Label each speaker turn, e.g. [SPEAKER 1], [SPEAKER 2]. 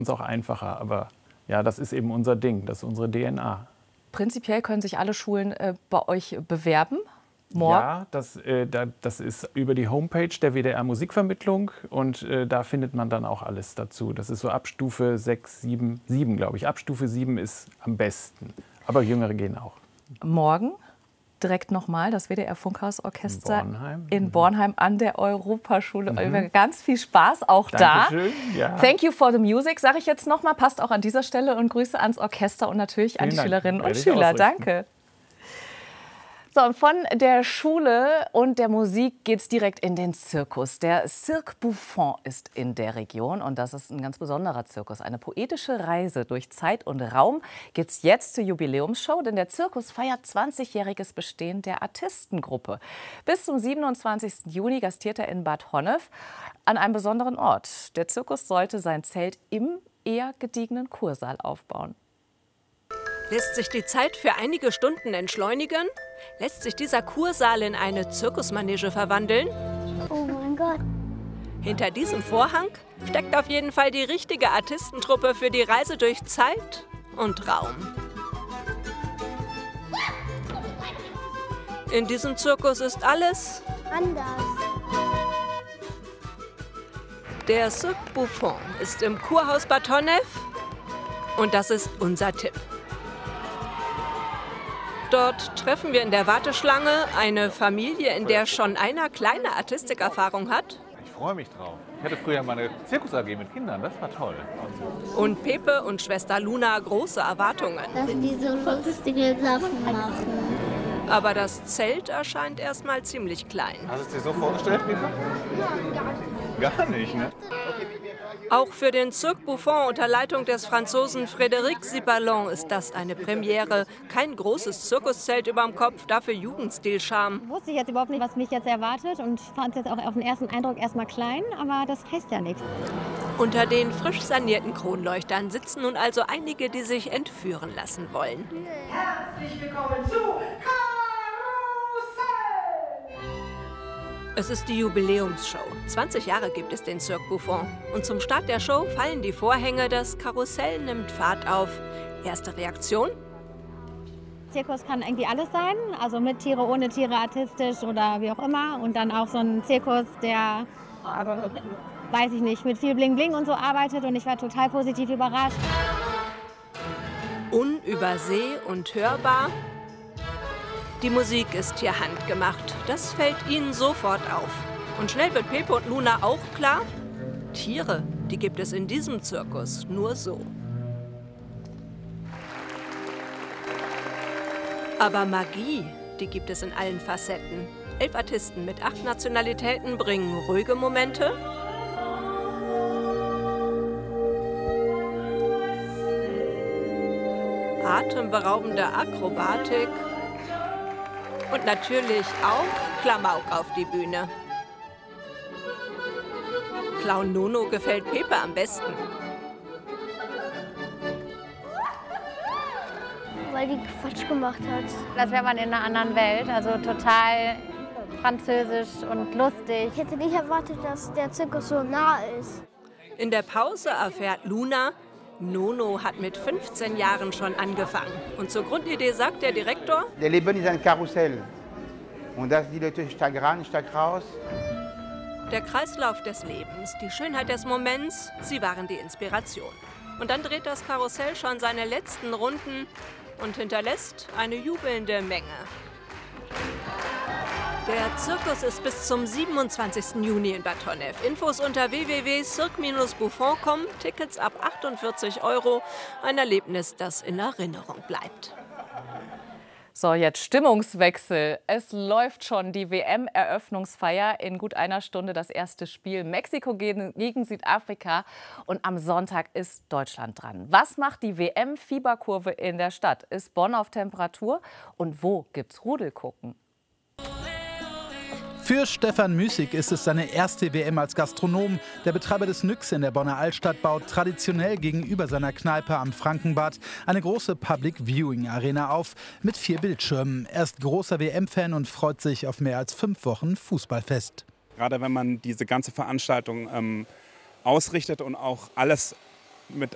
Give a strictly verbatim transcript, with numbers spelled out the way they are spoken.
[SPEAKER 1] uns auch einfacher. Aber ja, das ist eben unser Ding, das ist unsere D N A.
[SPEAKER 2] Prinzipiell können sich alle Schulen äh, bei euch bewerben. Morgen?
[SPEAKER 1] Ja, das, äh, da, das ist über die Homepage der W D R Musikvermittlung und äh, da findet man dann auch alles dazu. Das ist so ab Stufe sechs, sieben, sieben glaube ich. Ab Stufe sieben ist am besten, aber Jüngere gehen auch.
[SPEAKER 2] Morgen direkt nochmal das W D R Funkhausorchester
[SPEAKER 1] in Bornheim,
[SPEAKER 2] in
[SPEAKER 1] mhm.
[SPEAKER 2] Bornheim an der Europaschule. Mhm. Ganz viel Spaß auch
[SPEAKER 1] Dankeschön.
[SPEAKER 2] da.
[SPEAKER 1] Ja.
[SPEAKER 2] Thank you for the music, sage ich jetzt nochmal. Passt auch an dieser Stelle und Grüße ans Orchester und natürlich
[SPEAKER 1] Vielen
[SPEAKER 2] an die
[SPEAKER 1] Dank.
[SPEAKER 2] Schülerinnen und
[SPEAKER 1] Werde ich
[SPEAKER 2] Schüler.
[SPEAKER 1] ausrichten.
[SPEAKER 2] Danke. So, und von der Schule und der Musik geht's direkt in den Zirkus. Der Cirque Buffon ist in der Region und das ist ein ganz besonderer Zirkus. Eine poetische Reise durch Zeit und Raum gibt's jetzt zur Jubiläumsshow, denn der Zirkus feiert zwanzigjähriges Bestehen der Artistengruppe. Bis zum siebenundzwanzigsten Juni gastiert er in Bad Honnef an einem besonderen Ort. Der Zirkus sollte sein Zelt im eher gediegenen Kursaal aufbauen.
[SPEAKER 3] Lässt sich die Zeit für einige Stunden entschleunigen? Lässt sich dieser Kursaal in eine Zirkusmanege verwandeln?
[SPEAKER 4] Oh mein Gott.
[SPEAKER 3] Hinter diesem Vorhang steckt auf jeden Fall die richtige Artistentruppe für die Reise durch Zeit und Raum. In diesem Zirkus ist alles
[SPEAKER 4] anders.
[SPEAKER 3] Der Cirque Buffon ist im Kurhaus Bad Honnef und das ist unser Tipp. Dort treffen wir in der Warteschlange eine Familie, in der schon einer kleine Artistikerfahrung hat.
[SPEAKER 5] Ich freue mich drauf. Ich hatte früher mal eine Zirkus-A G mit Kindern, das war toll.
[SPEAKER 3] Und Pepe und Schwester Luna große Erwartungen.
[SPEAKER 4] Dass die so lustige Sachen machen.
[SPEAKER 3] Aber das Zelt erscheint erstmal ziemlich klein.
[SPEAKER 5] Hast du es dir so vorgestellt, Pepe? Gar nicht, ne?
[SPEAKER 3] Auch für den Cirque Buffon unter Leitung des Franzosen Frédéric Siballon ist das eine Premiere. Kein großes Zirkuszelt überm Kopf, dafür Jugendstil-Charme.
[SPEAKER 6] Wusste ich jetzt überhaupt nicht, was mich jetzt erwartet und fand es jetzt auch auf den ersten Eindruck erstmal klein, aber das heißt ja nichts.
[SPEAKER 3] Unter den frisch sanierten Kronleuchtern sitzen nun also einige, die sich entführen lassen wollen.
[SPEAKER 7] Herzlich willkommen zu
[SPEAKER 3] Es ist die Jubiläumsshow. zwanzig Jahre gibt es den Cirque Buffon. Und zum Start der Show fallen die Vorhänge, das Karussell nimmt Fahrt auf. Erste Reaktion?
[SPEAKER 6] Zirkus kann irgendwie alles sein, also mit Tiere, ohne Tiere, artistisch oder wie auch immer. Und dann auch so ein Zirkus, der, weiß ich nicht, mit viel Bling Bling und so arbeitet. Und ich war total positiv überrascht.
[SPEAKER 3] Unüberseh und hörbar. Die Musik ist hier handgemacht. Das fällt ihnen sofort auf. Und schnell wird Pepe und Luna auch klar, Tiere, die gibt es in diesem Zirkus nur so. Aber Magie, die gibt es in allen Facetten. Elf Artisten mit acht Nationalitäten bringen ruhige Momente, atemberaubende Akrobatik und natürlich auch Klamauk auf die Bühne. Clown Nono gefällt Pepe am besten.
[SPEAKER 4] Weil die Quatsch gemacht hat.
[SPEAKER 6] Das wäre man in einer anderen Welt, also total französisch und lustig.
[SPEAKER 4] Ich hätte nicht erwartet, dass der Zirkus so nah ist.
[SPEAKER 3] In der Pause erfährt Luna, Nono hat mit fünfzehn Jahren schon angefangen. Und zur Grundidee sagt der Direktor:
[SPEAKER 8] Der Leben ist ein Karussell. Und dass die Leute stark ran, stark raus.
[SPEAKER 3] Der Kreislauf des Lebens, die Schönheit des Moments, sie waren die Inspiration. Und dann dreht das Karussell schon seine letzten Runden und hinterlässt eine jubelnde Menge. Der Zirkus ist bis zum siebenundzwanzigsten Juni in Bad Honnef. Infos unter w w w punkt cirque Bindestrich buffon punkt com. Tickets ab achtundvierzig Euro. Ein Erlebnis, das in Erinnerung bleibt.
[SPEAKER 2] So, jetzt Stimmungswechsel. Es läuft schon die W M-Eröffnungsfeier. In gut einer Stunde das erste Spiel Mexiko gegen, gegen Südafrika. Und am Sonntag ist Deutschland dran. Was macht die W M-Fieberkurve in der Stadt? Ist Bonn auf Temperatur? Und wo gibt's Rudelgucken?
[SPEAKER 9] Für Stefan Müßig ist es seine erste W M als Gastronom. Der Betreiber des Nyx in der Bonner Altstadt baut traditionell gegenüber seiner Kneipe am Frankenbad eine große Public-Viewing-Arena auf mit vier Bildschirmen. Er ist großer W M-Fan und freut sich auf mehr als fünf Wochen Fußballfest.
[SPEAKER 10] Gerade wenn man diese ganze Veranstaltung ähm, ausrichtet und auch alles mit